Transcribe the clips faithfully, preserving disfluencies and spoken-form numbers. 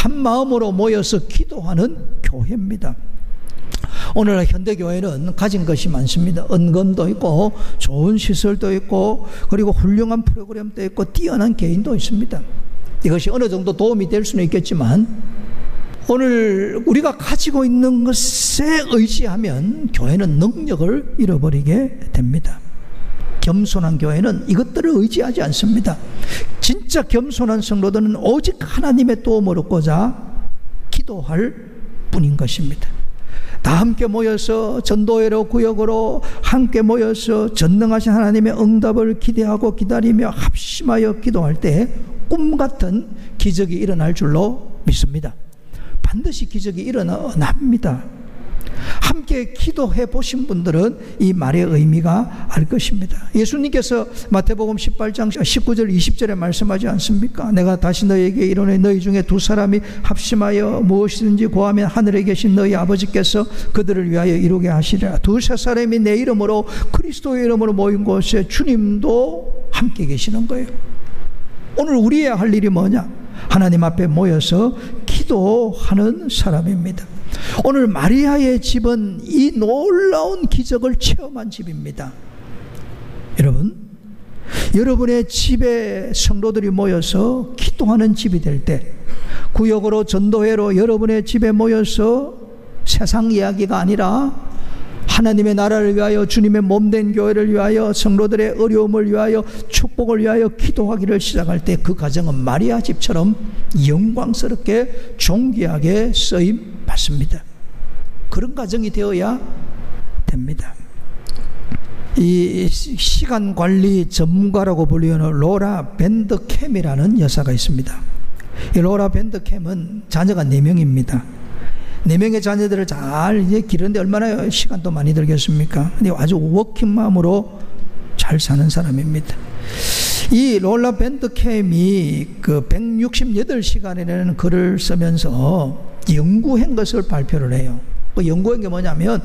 한 마음으로 모여서 기도하는 교회입니다. 오늘날 현대교회는 가진 것이 많습니다. 은근도 있고 좋은 시설도 있고 그리고 훌륭한 프로그램도 있고 뛰어난 개인도 있습니다. 이것이 어느 정도 도움이 될 수는 있겠지만 오늘 우리가 가지고 있는 것에 의지하면 교회는 능력을 잃어버리게 됩니다. 겸손한 교회는 이것들을 의지하지 않습니다. 진짜 겸손한 성도들은 오직 하나님의 도움을 얻고자 기도할 뿐인 것입니다. 다 함께 모여서 전도회로 구역으로 함께 모여서 전능하신 하나님의 응답을 기대하고 기다리며 합심하여 기도할 때 꿈같은 기적이 일어날 줄로 믿습니다. 반드시 기적이 일어납니다. 함께 기도해 보신 분들은 이 말의 의미가 알 것입니다. 예수님께서 마태복음 십팔 장 십구 절 이십 절에 말씀하지 않습니까? 내가 다시 너희에게 이르노니 너희 중에 두 사람이 합심하여 무엇이든지 구하면 하늘에 계신 너희 아버지께서 그들을 위하여 이루게 하시리라. 두세 사람이 내 이름으로 그리스도의 이름으로 모인 곳에 주님도 함께 계시는 거예요. 오늘 우리의 할 일이 뭐냐? 하나님 앞에 모여서 기도하는 사람입니다. 오늘 마리아의 집은 이 놀라운 기적을 체험한 집입니다. 여러분, 여러분의 집에 성도들이 모여서 기도하는 집이 될 때, 구역으로 전도회로 여러분의 집에 모여서 세상 이야기가 아니라 하나님의 나라를 위하여 주님의 몸된 교회를 위하여 성도들의 어려움을 위하여 축복을 위하여 기도하기를 시작할 때 그 가정은 마리아 집처럼 영광스럽게 존귀하게 쓰임 받습니다. 그런 가정이 되어야 됩니다. 이 시간관리 전문가라고 불리는 로라 밴드캠이라는 여사가 있습니다. 이 로라 밴드캠은 자녀가 네 명입니다. 네 명의 자녀들을 잘 이제 기르는데 얼마나 시간도 많이 들겠습니까? 근데 아주 워킹맘으로 잘 사는 사람입니다. 이 롤라 밴드캠이 그 백육십팔 시간이라는 글을 쓰면서 연구한 것을 발표를 해요. 그 연구한 게 뭐냐면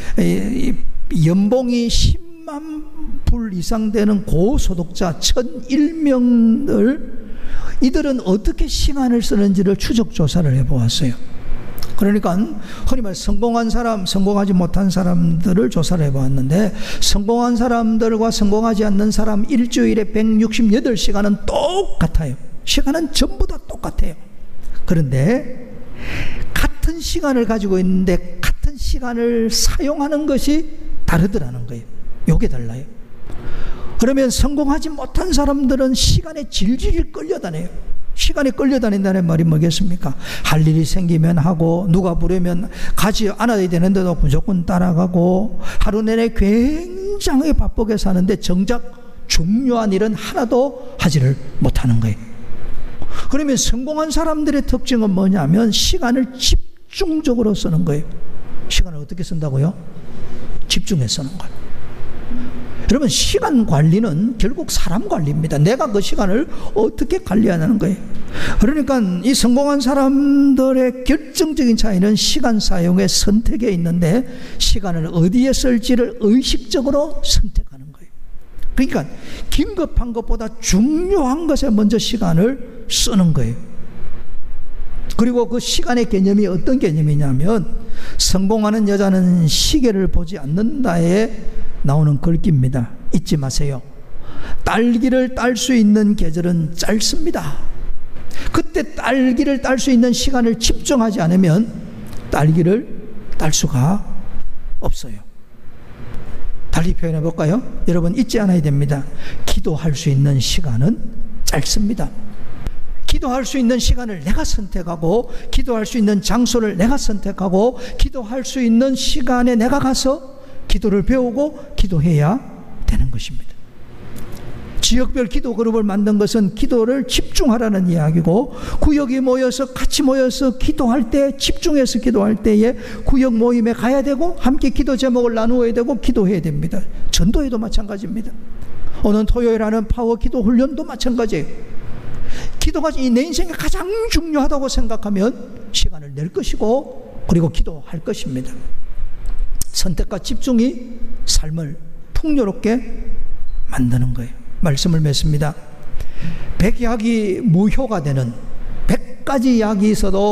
연봉이 십만 불 이상 되는 고소득자 천일 명을 이들은 어떻게 시간을 쓰는지를 추적 조사를 해보았어요. 그러니까 흔히 말 성공한 사람, 성공하지 못한 사람들을 조사를 해보았는데 성공한 사람들과 성공하지 않는 사람 일주일에 백육십팔 시간은 똑같아요. 시간은 전부 다 똑같아요. 그런데 같은 시간을 가지고 있는데 같은 시간을 사용하는 것이 다르더라는 거예요. 요게 달라요. 그러면 성공하지 못한 사람들은 시간에 질질 끌려다녀요. 시간에 끌려다닌다는 말이 뭐겠습니까? 할 일이 생기면 하고 누가 부르면 가지 않아야 되는데도 무조건 따라가고 하루 내내 굉장히 바쁘게 사는데 정작 중요한 일은 하나도 하지를 못하는 거예요. 그러면 성공한 사람들의 특징은 뭐냐면 시간을 집중적으로 쓰는 거예요. 시간을 어떻게 쓴다고요? 집중해서 쓰는 거예요. 여러분, 시간 관리는 결국 사람 관리입니다. 내가 그 시간을 어떻게 관리하는 거예요. 그러니까 이 성공한 사람들의 결정적인 차이는 시간 사용의 선택에 있는데 시간을 어디에 쓸지를 의식적으로 선택하는 거예요. 그러니까 긴급한 것보다 중요한 것에 먼저 시간을 쓰는 거예요. 그리고 그 시간의 개념이 어떤 개념이냐면 성공하는 여자는 시계를 보지 않는다에 나오는 글귀입니다. 잊지 마세요. 딸기를 딸 수 있는 계절은 짧습니다. 그때 딸기를 딸 수 있는 시간을 집중하지 않으면 딸기를 딸 수가 없어요. 달리 표현해 볼까요? 여러분, 잊지 않아야 됩니다. 기도할 수 있는 시간은 짧습니다. 기도할 수 있는 시간을 내가 선택하고 기도할 수 있는 장소를 내가 선택하고 기도할 수 있는 시간에 내가 가서 기도를 배우고 기도해야 되는 것입니다. 지역별 기도 그룹을 만든 것은 기도를 집중하라는 이야기고 구역이 모여서 같이 모여서 기도할 때 집중해서 기도할 때에 구역 모임에 가야 되고 함께 기도 제목을 나누어야 되고 기도해야 됩니다. 전도회도 마찬가지입니다. 오늘 토요일 하는 파워 기도 훈련도 마찬가지예요. 기도가 내 인생에 가장 중요하다고 생각하면 시간을 낼 것이고 그리고 기도할 것입니다. 선택과 집중이 삶을 풍요롭게 만드는 거예요. 말씀을 맺습니다. 백약이 무효가 되는 백 가지 약이 있어도